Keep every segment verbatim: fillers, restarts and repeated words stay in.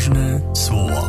Nabożne słowo.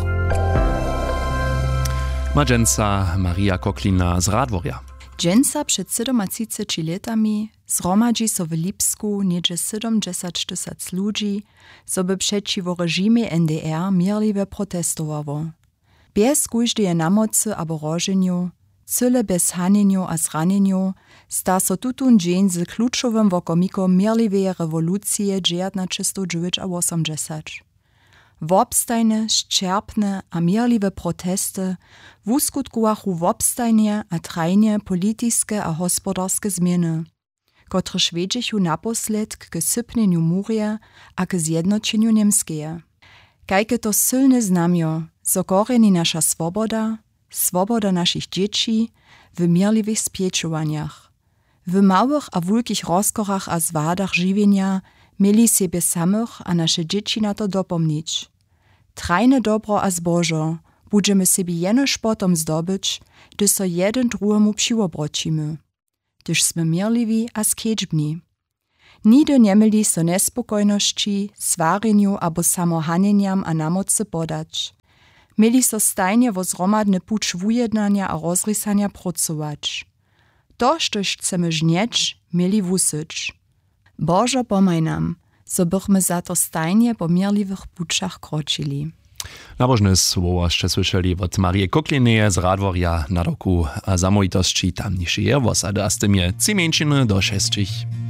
Ma dżęca Maria Koklina z Radworja. Dżęca przed siedemdziesięcioma latami zgromadzi so w Lipsku niedzie siedemdziesiąt tysięcy ludzi, so by przeciwo reżimie N D R mierliwe protestowało. Bez kujždeje namocy abo roženju, cyle bez hanjenju a zranjenju, sta so tutun dżeń z kluczowym wokomikom mierliwej rewolucje dziewiętnaście osiemdziesiąt. Wobstajne, szczerpne a mierliwe protesty wuskutkuwachu wobstajnie a trajnie politiskie a hospodarskie zmiany, które wiedziechu naposled k sypnieniu murje a k zjednoczeniu Niemskeje. Kajke to silne znamio, so koreni nasza swoboda, swoboda naszych dzieci w mierliwych spieczowaniach. W małych a wielkich rozkorach a zwadach żywienia mieli siebie samych a nasze dzieci na to dopomnieć. Trajne dobro a zbożo budżemy sobie jenoż potom zdobyć, gdy so jeden drugiemu przywobrocimy. Gdyż sme mierliwi a skiedźbni. Nigdy nie mieli so nespokojności, swareniu abo samohanjenjam a namocy podać. Mieli so stajnie wo zromadny pucz wujednania a rozrysania pracować. To, štož chcemy żnieć, mieli wusyć. Boże pomaj nam, so bychmy za to stajnie po mierliwych puczach kročili. Nabożne słowo jeszcze słyszeli od Marii Koklinej z Radworja na roku zamojitości tamniejszej osady, a z tym je cimieńczyny do sześcich.